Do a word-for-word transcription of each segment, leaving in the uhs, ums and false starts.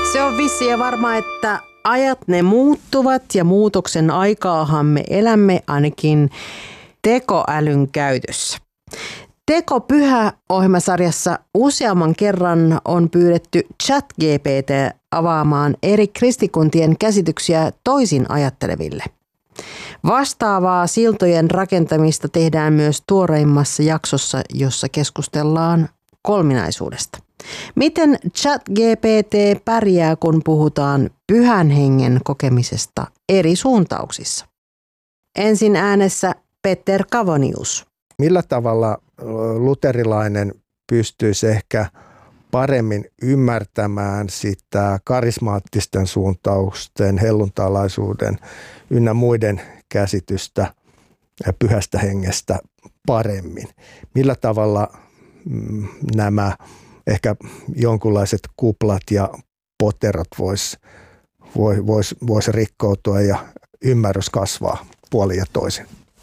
Se on vissi ja varma, että ajat ne muuttuvat ja muutoksen aikaahan me elämme ainakin tekoälyn käytössä. Tekopyhä-ohjelmasarjassa useamman kerran on pyydetty ChatGPT avaamaan eri kristikuntien käsityksiä toisin ajatteleville. Vastaavaa siltojen rakentamista tehdään myös tuoreimmassa jaksossa, jossa keskustellaan kolminaisuudesta. Miten ChatGPT pärjää, kun puhutaan pyhän hengen kokemisesta eri suuntauksissa? Ensin äänessä Petter Kavonius. Millä tavalla luterilainen pystyisi ehkä paremmin ymmärtämään sitä karismaattisten suuntausten, helluntalaisuuden ynnä muiden käsitystä pyhästä hengestä paremmin? Millä tavalla nämä ehkä jonkunlaiset kuplat ja poterot vois, vois, vois, vois rikkoutua ja ymmärrys kasvaa puolin ja toisin?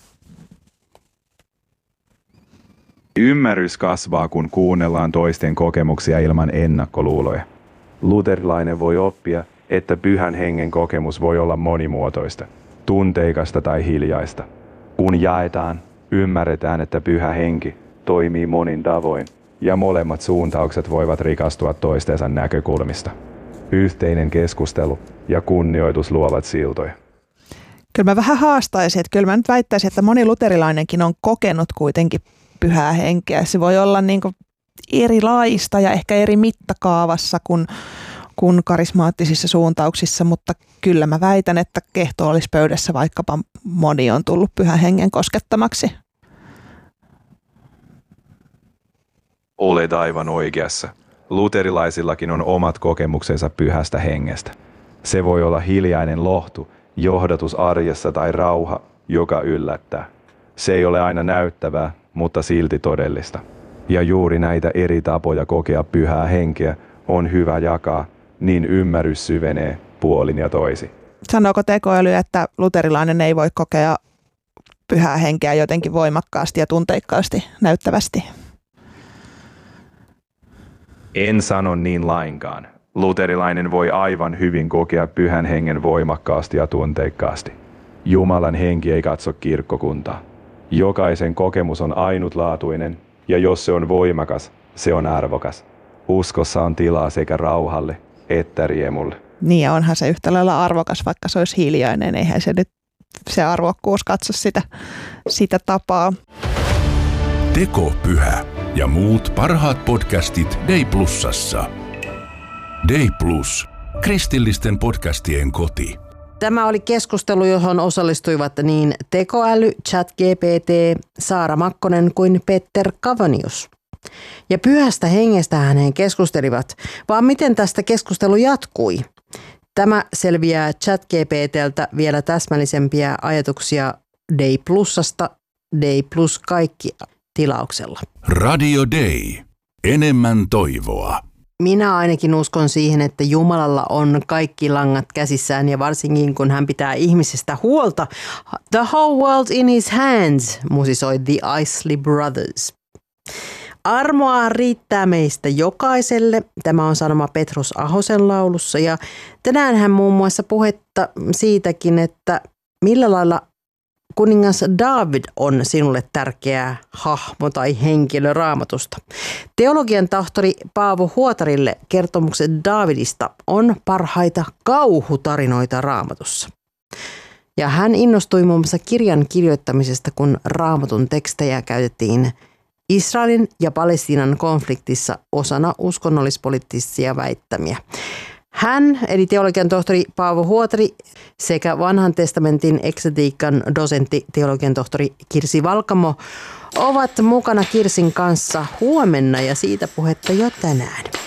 Ymmärrys kasvaa, kun kuunnellaan toisten kokemuksia ilman ennakkoluuloja. Luterilainen voi oppia, että pyhän hengen kokemus voi olla monimuotoista, tunteikasta tai hiljaista. Kun jaetaan, ymmärretään, että pyhä henki toimii monin tavoin ja molemmat suuntaukset voivat rikastua toistensa näkökulmista. Yhteinen keskustelu ja kunnioitus luovat siltoja. Kyllä mä vähän haastaisin, että kyllä mä nyt väittäisin, että moni luterilainenkin on kokenut kuitenkin pyhää henkeä. Se voi olla niin kuin erilaista ja ehkä eri mittakaavassa kuin, kuin karismaattisissa suuntauksissa, mutta kyllä mä väitän, että kehtoollispöydässä vaikkapa moni on tullut pyhän hengen koskettamaksi. Olet aivan oikeassa. Luterilaisillakin on omat kokemuksensa pyhästä hengestä. Se voi olla hiljainen lohtu, johdatus arjessa tai rauha, joka yllättää. Se ei ole aina näyttävää, mutta silti todellista. Ja juuri näitä eri tapoja kokea pyhää henkeä on hyvä jakaa, niin ymmärrys syvenee puolin ja toisin. Sanooko tekoäly, että luterilainen ei voi kokea pyhää henkeä jotenkin voimakkaasti ja tunteikkaasti, näyttävästi? En sano niin lainkaan. Luterilainen voi aivan hyvin kokea pyhän hengen voimakkaasti ja tunteikkaasti. Jumalan henki ei katso kirkkokuntaa. Jokaisen kokemus on ainutlaatuinen, ja jos se on voimakas, se on arvokas. Uskossa on tilaa sekä rauhalle että riemulle. Niin, ja onhan se yhtä lailla arvokas, vaikka se olisi hiljainen. Eihän se nyt se arvokkuus katso sitä, sitä tapaa. Tekopyhä ja muut parhaat podcastit Day Plusassa. Day Plus, kristillisten podcastien koti. Tämä oli keskustelu, johon osallistuivat niin tekoäly, ChatGPT, Saara Makkonen kuin Petter Kavonius. Ja pyhästä hengestä he keskustelivat, vaan miten tästä keskustelu jatkui. Tämä selviää ChatGPTltä vielä täsmällisempiä ajatuksia Day Plusasta, Day Plus kaikki tilauksella. Radio Day. Enemmän toivoa. Minä ainakin uskon siihen, että Jumalalla on kaikki langat käsissään ja varsinkin kun hän pitää ihmisestä huolta. The whole world in his hands, musisoi The Isley Brothers. Armoa riittää meistä jokaiselle. Tämä on sanoma Petrus Ahosen laulussa ja tänään hän muun muassa puhetta siitäkin, että millä lailla kuningas David on sinulle tärkeä hahmo tai henkilö Raamatusta. Teologian tohtori Paavo Huotarille kertomukset Davidista on parhaita kauhutarinoita Raamatussa. Ja hän innostui muun muassa kirjan kirjoittamisesta, kun Raamatun tekstejä käytettiin Israelin ja Palestiinan konfliktissa osana uskonnollispoliittisia väittämiä. Hän, eli teologian tohtori Paavo Huotari sekä vanhan testamentin eksegetiikan dosentti teologian tohtori Kirsi Valkamo ovat mukana Kirsin kanssa huomenna ja siitä puhetta jo tänään.